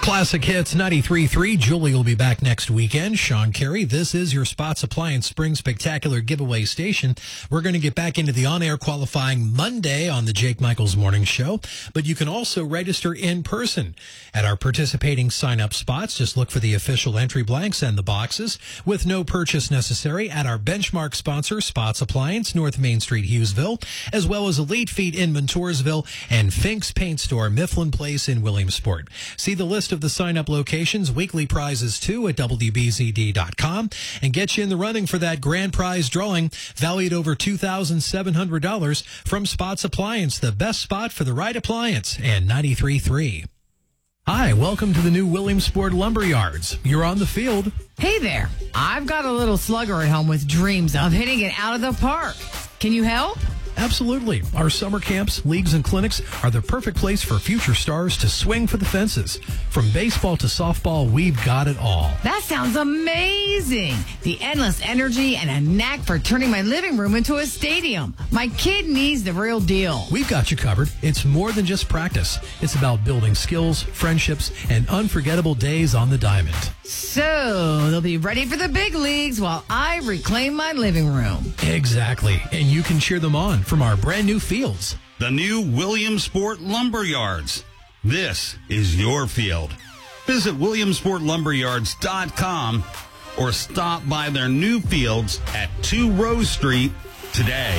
Classic Hits 93.3. Julie will be back next weekend. Sean Carey, this is your Spots Appliance Spring Spectacular giveaway station. We're going to get back into the on-air qualifying Monday on the Jake Michaels Morning Show, but you can also register in person at our participating sign-up spots. Just look for the official entry blanks and the boxes with no purchase necessary at our benchmark sponsor, Spots Appliance, North Main Street, Hughesville, as well as Elite Feet in Montoursville and Fink's Paint Store, Mifflin Place in Williamsport. See the list of the sign-up locations, weekly prizes too, at WBZD.com, and get you in the running for that grand prize drawing valued over $2,700 from Spots Appliance, the best spot for the right appliance, and 93.3. Hi, welcome to the new Williamsport Lumber Yards. You're on the field. Hey there. I've got a little slugger at home with dreams of hitting it out of the park. Can you help? Absolutely. Our summer camps, leagues, and clinics are the perfect place for future stars to swing for the fences. From baseball to softball, we've got it all. That sounds amazing. The endless energy and a knack for turning my living room into a stadium. My kid needs the real deal. We've got you covered. It's more than just practice. It's about building skills, friendships, and unforgettable days on the diamond. So they'll be ready for the big leagues while I reclaim my living room. Exactly. And you can cheer them on from our brand new fields. The new Williamsport Lumber Yards. This is your field. Visit WilliamsportLumberyards.com or stop by their new fields at 2 Rose Street today.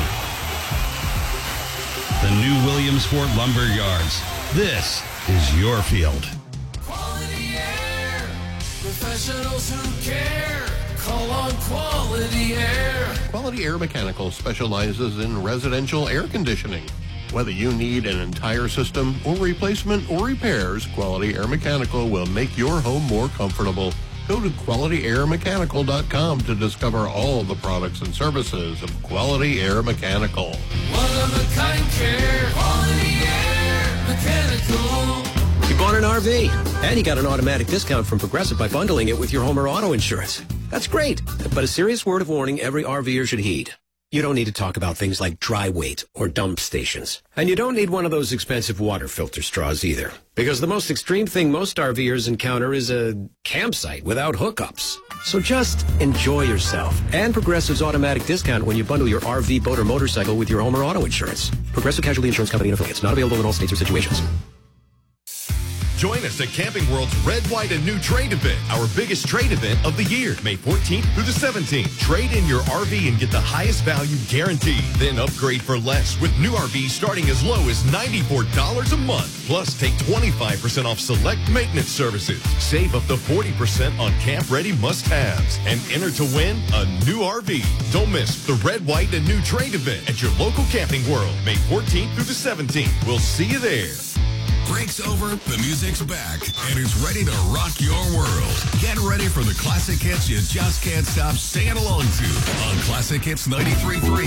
The new Williamsport Lumber Yards. This is your field. Quality Air. Professionals who care. Call on Quality Air. Quality Air Mechanical specializes in residential air conditioning. Whether you need an entire system or replacement or repairs, Quality Air Mechanical will make your home more comfortable. Go to QualityAirMechanical.com to discover all the products and services of Quality Air Mechanical. One-of-a-kind care. Quality Air Mechanical. You bought an RV, and you got an automatic discount from Progressive by bundling it with your home or auto insurance. That's great, but a serious word of warning every RVer should heed. You don't need to talk about things like dry weight or dump stations. And you don't need one of those expensive water filter straws either. Because the most extreme thing most RVers encounter is a campsite without hookups. So just enjoy yourself. And Progressive's automatic discount when you bundle your RV, boat, or motorcycle with your home or auto insurance. Progressive Casualty Insurance Company and Affiliates. Not available in all states or situations. Join us at Camping World's Red, White, and New Trade event, our biggest trade event of the year, May 14th through the 17th. Trade in your RV and get the highest value guaranteed. Then upgrade for less with new RVs starting as low as $94 a month. Plus, take 25% off select maintenance services. Save up to 40% on camp-ready must-haves. And enter to win a new RV. Don't miss the Red, White, and New Trade event at your local Camping World, May 14th through the 17th. We'll see you there. Break's over, the music's back, and it's ready to rock your world. Get ready for the classic hits you just can't stop singing along to on Classic Hits 93.3.